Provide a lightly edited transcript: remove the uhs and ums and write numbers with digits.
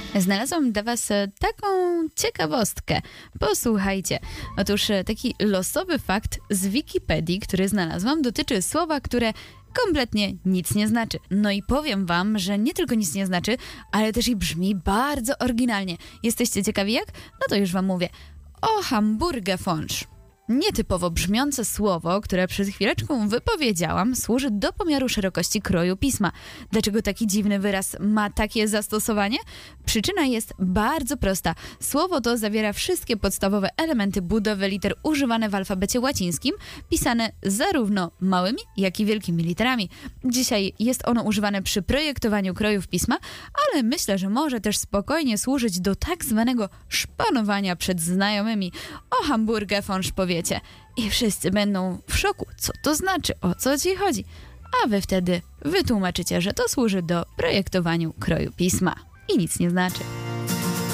Znalazłam dla Was taką ciekawostkę. Posłuchajcie. Otóż taki losowy fakt z Wikipedii, który znalazłam, dotyczy słowa, które kompletnie nic nie znaczy. No i powiem Wam, że nie tylko nic nie znaczy, ale też i brzmi bardzo oryginalnie. Jesteście ciekawi jak? No to już Wam mówię. O Hamburgerfondsch. Nietypowo brzmiące słowo, które przed chwileczką wypowiedziałam, służy do pomiaru szerokości kroju pisma. Dlaczego taki dziwny wyraz ma takie zastosowanie? Przyczyna jest bardzo prosta. Słowo to zawiera wszystkie podstawowe elementy budowy liter używane w alfabecie łacińskim, pisane zarówno małymi, jak i wielkimi literami. Dzisiaj jest ono używane przy projektowaniu krojów pisma, ale myślę, że może też spokojnie służyć do tak zwanego szpanowania przed znajomymi. O Hamburgerfondsch powiecie. I wszyscy będą w szoku, co to znaczy, o co ci chodzi. A wy wtedy wytłumaczycie, że to służy do projektowaniu kroju pisma. I nic nie znaczy.